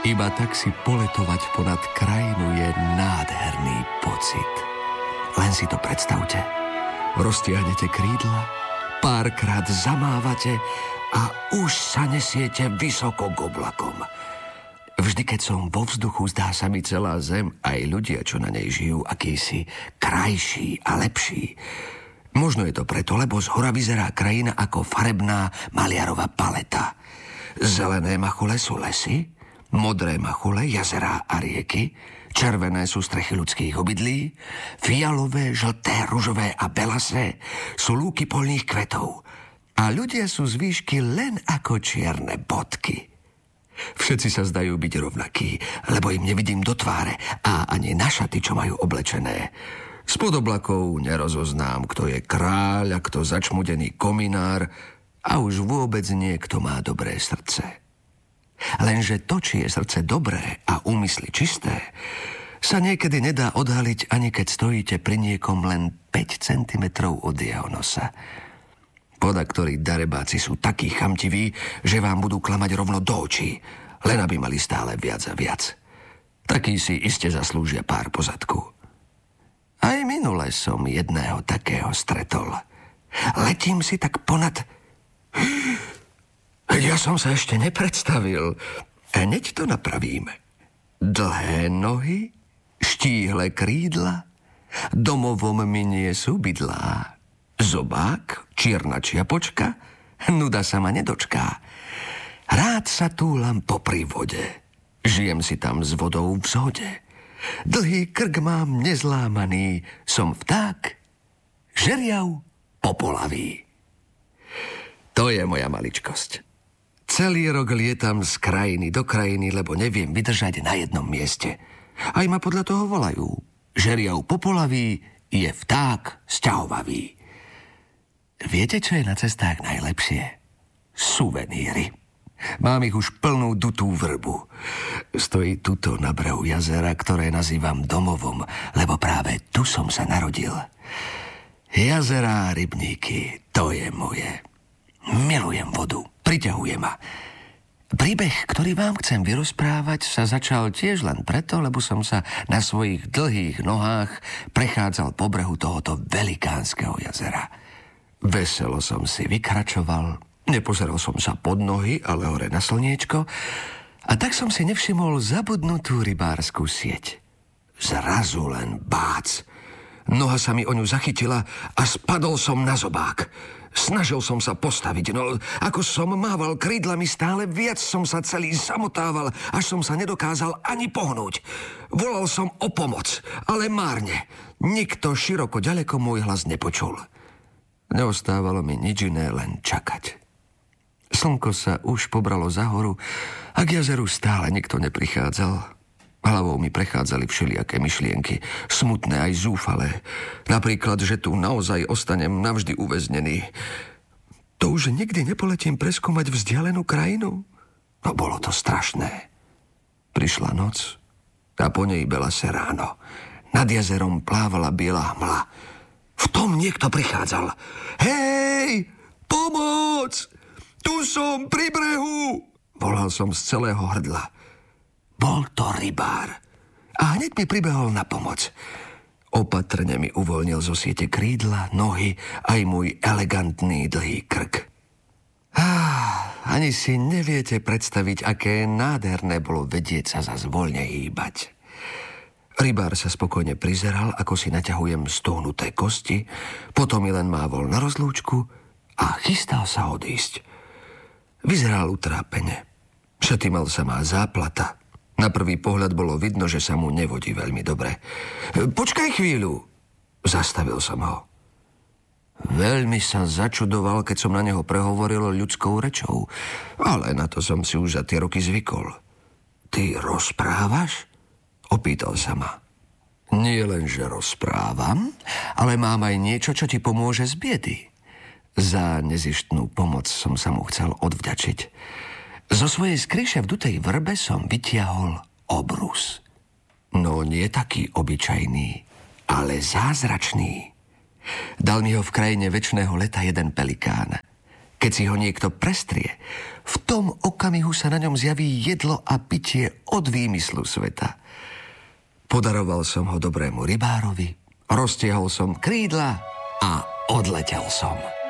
Iba tak si poletovať ponad krajinu je nádherný pocit. Len si to predstavte. Roztiahnete krídla, párkrát zamávate a už sa nesiete vysoko k oblakom. Vždy, keď som vo vzduchu, zdá sa mi celá zem, aj ľudia, čo na nej žijú, akýsi krajší a lepší. Možno je to preto, lebo zhora vyzerá krajina ako farebná maliarová paleta. Zelené machule sú lesy, modré machule, jazerá a rieky, červené sú strechy ľudských obydlí, fialové, žlté, ružové a belasé sú lúky poľných kvetov a ľudia sú z výšky len ako čierne bodky. Všetci sa zdajú byť rovnakí, lebo im nevidím do tváre a ani na šaty, čo majú oblečené. Spod oblakov nerozoznám, kto je kráľ a kto začmudený kominár a už vôbec nie, kto má dobré srdce. Lenže to, či je srdce dobré a úmysly čisté, sa niekedy nedá odhaliť, ani keď stojíte pri niekom len 5 cm od jeho nosa. Podaktorí darebáci sú takí chamtiví, že vám budú klamať rovno do očí, len aby mali stále viac a viac. Takí si iste zaslúžia pár po zadku. Aj minule som jedného takého stretol. Letím si tak ponad... Ja som sa ešte nepredstavil. Hneď to napravím. Dlhé nohy, štíhle krídla, domovom mi nie sú bydlá. Zobák, čierna čiapočka, nuda sa ma nedočká. Rád sa túlam popri vode, žijem si tam s vodou v zhode. Dlhý krk mám nezlámaný, som vták, žeriav popolavý. To je moja maličkosť. Celý rok lietam z krajiny do krajiny, lebo neviem vydržať na jednom mieste. Aj ma podľa toho volajú. Žeriav popolavý je vták sťahovavý. Viete, čo je na cestách najlepšie? Suveníry. Mám ich už plnú dutú vrbu. Stojí tuto na brehu jazera, ktoré nazývam domovom, lebo práve tu som sa narodil. Jazerá, rybníky, to je moje. Milujem vodu, priťahuje ma. Príbeh, ktorý vám chcem vyrozprávať, sa začal tiež len preto, lebo som sa na svojich dlhých nohách prechádzal po brehu tohoto velikánskeho jazera. Veselo som si vykračoval, nepozeral som sa pod nohy, ale hore na slniečko a tak som si nevšimol zabudnutú rybárskú sieť. Zrazu len bác. Noha sa mi o ňu zachytila a spadol som na zobák. Snažil som sa postaviť, no ako som mával krídlami, stále viac som sa celý zamotával, až som sa nedokázal ani pohnúť. Volal som o pomoc, ale márne. Nikto široko ďaleko môj hlas nepočul. Neostávalo mi nič iné, len čakať. Slnko sa už pobralo za horu a k jazeru stále nikto neprichádzal. Hlavou mi prechádzali všelijaké myšlienky, smutné aj zúfalé. Napríklad, že tu naozaj ostanem navždy uväznený. To už nikdy nepoletím preskúmať vzdialenú krajinu? No bolo to strašné. Prišla noc a po nej belasé ráno. Nad jazerom plávala biela hmla. V tom niekto prichádzal. Hej, pomoc! Tu som pri brehu! Volal som z celého hrdla. Bol to rybár a hneď mi pribehol na pomoc. Opatrne mi uvoľnil zo siete krídla, nohy, aj môj elegantný dlhý krk. Ani si neviete predstaviť, aké nádherné bolo vedieť sa zas voľne hýbať. Rybár sa spokojne prizeral, ako si naťahujem stuhnuté kosti, potom mi len mávol na rozlúčku a chystal sa odísť. Vyzeral utrápene. Šaty mal samá záplata. Na prvý pohľad bolo vidno, že sa mu nevodí veľmi dobre. Počkaj chvíľu. Zastavil som ho. Veľmi sa začudoval, keď som na neho prehovoril ľudskou rečou, ale na to som si už za tie roky zvykol. Ty rozprávaš? Opýtal sa ma. Nie len, že rozprávam, ale mám aj niečo, čo ti pomôže z biedy. Za nezištnú pomoc som sa mu chcel odvďačiť. Zo svojej skryše v dutej vrbe som vytiahol obrus. No nie taký obyčajný, ale zázračný. Dal mi ho v krajine večného leta jeden pelikán. Keď si ho niekto prestrie, v tom okamihu sa na ňom zjaví jedlo a pitie od výmyslu sveta. Podaroval som ho dobrému rybárovi, roztiahol som krídla a odletel som.